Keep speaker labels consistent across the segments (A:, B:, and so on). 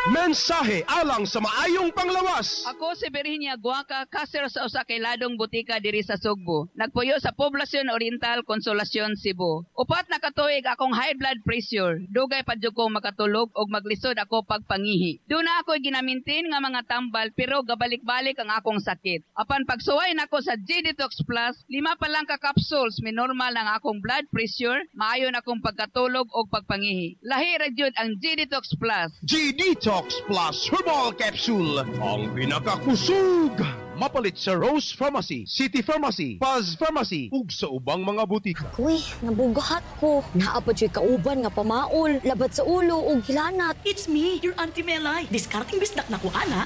A: Mensahe alang sa maayong panglawas.
B: Ako si Virginia Guaca, kaser sa usa kay ladong butika diri sa Sugbo. Nagpuyo sa Poblacion Oriental, Consolacion, Cebu. Upat na katuig akong high blood pressure. Dugay pa jud ko makatulog og maglisod ako pagpangihi. Duna ako ginamintin nga mga tambal pero gabalik-balik ang akong sakit. Apan pagsuway nako sa G-Detox Plus, 5 pa lang ka capsules minormal ang akong blood pressure, maayon akong pagkatulog og pagpangihi. Lahi ra jud ang G-Detox Plus.
A: G-Detox Plus Herbal Capsule, ang pinakakusog. Mapalit sa Rose Pharmacy, City Pharmacy, Paz Pharmacy, ug sa ubang mga butika.
C: Uy, nabugahat ko. Naapad siya kauban nga pamaol, labat sa ulo ug hilanat.
D: It's me, your Auntie Melay. Discarding bisnak na ko, ana.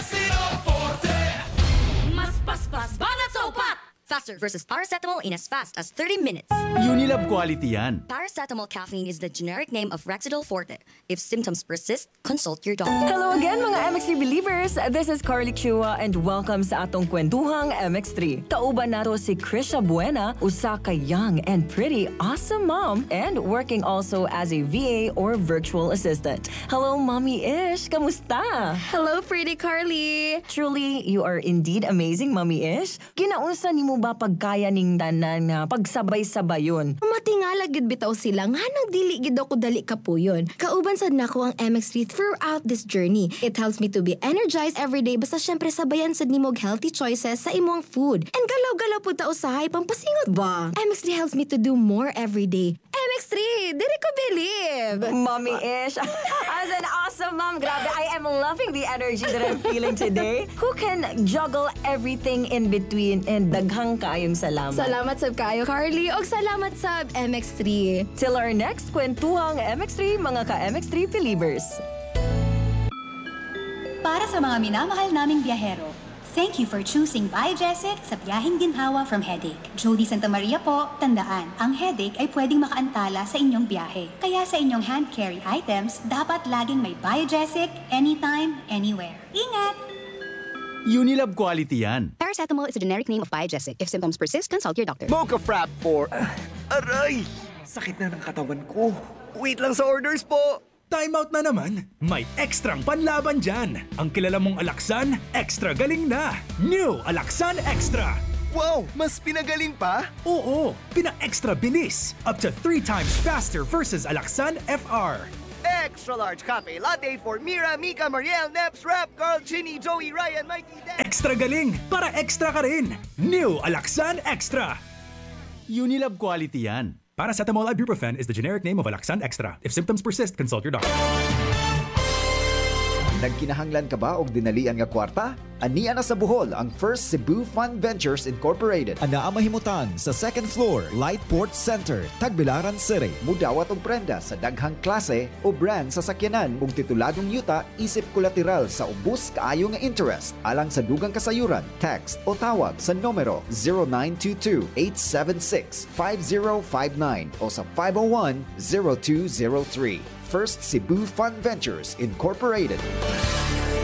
D: Mas paspas, banat sa upat!
C: Faster versus paracetamol in as fast as 30 minutes.
E: Unilab quality yan.
C: Paracetamol caffeine is the generic name of Rexidol Forte. If symptoms persist, consult your doctor.
F: Hello again mga MX3 believers! This is Carly Chua and welcome sa atong kwentuhang MX3. Tauban nato si Krisha Buena, usa ka young and pretty awesome mom and working also as a VA or virtual assistant. Hello Mommy Ish! Kamusta?
G: Hello, pretty Carly!
F: Truly, you are indeed amazing, Mommy Ish. Ginaunsa ni mo ba pagkaya ning tanan nga pagsabay-sabayon?
G: Matingala gid bitaw sila nga nang dili gid ako dali kapuyon. Kauban sad nako ang MX3 throughout this journey. It helps me to be energized every day basta syempre sabayan sad nimo healthy choices sa imong food. And galaw-galaw pud ta usahay pampasingot ba. MX3 helps me to do more every day. MX3, dili ko believe.
F: Mommy Ish, as an awesome mom, grabe, I am loving the energy that I'm feeling today. Who can juggle everything in between and daghang kaayong salamat.
G: Salamat sab kayo, Carly, og salamat sa MX3.
F: Till our next kwentuhang MX3, mga ka-MX3 believers.
H: Para sa mga minamahal naming biyahero, thank you for choosing Biogesic sa biyaheng ginhawa from headache. Jody Santa Maria po, tandaan, ang headache ay pwedeng makaantala sa inyong biyahe. Kaya sa inyong hand carry items, dapat laging may Biogesic, anytime, anywhere. Ingat!
E: Unilab quality yan.
I: Paracetamol is a generic name of Biogesic. If symptoms persist, consult your doctor.
J: Mocha Frap for... aray! Sakit na ng katawan ko. Wait lang sa orders po!
K: Time out na naman. May ekstrang panlaban dyan. Ang kilala mong Alaxan, extra galing na. New Alaxan Extra.
J: Wow! Mas pinagaling pa?
K: Oo, pina-extra bilis. Up to 3 times faster versus Alaxan FR.
J: Extra large cafe latte for Mira, Mika, Mariel, Neps, Rap, Carl, Chinny, Joey, Ryan, Mikey, Dan.
K: Extra galing para extra ka rin. New Alaxan Extra.
E: Unilab quality yan.
K: Paracetamol ibuprofen is the generic name of Alaxan Extra. If symptoms persist, consult your doctor.
L: Nagkinahanglan ka ba og dinalian nga kwarta? Ania na sa Bohol ang First Cebu Fund Ventures Incorporated. Ana ang mahimutan sa second floor, Lightport Center, Tagbilaran City. Mudawat og prenda sa daghang klase o brand sa sakyanan ug tituladong yuta isip kolateral sa ubos kaayo nga interest. Alang sa dugang kasayuran, text o tawag sa numero 0922-876-5059 o sa 501-0203. First Cebu Fund Ventures Incorporated.